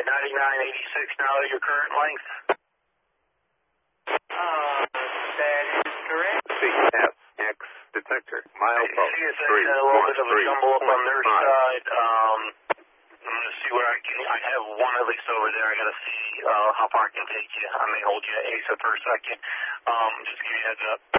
99.86 now, your current length? That is correct. CSX detector, milepost CSX had a little bit of a jumble up on their side. I'm going to see where I have one at least over there. I got to see how far I can take you. I may hold you at ASA for a second. Just give you a heads up.